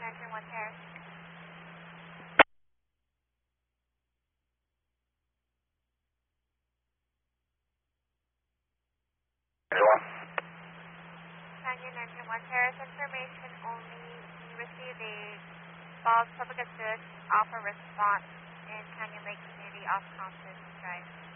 Engine 1 Terrace. Canyon Engine 1 Terrace, information only. We received a false public assist alpha response in Canyon Lake Community off Thompson Drive.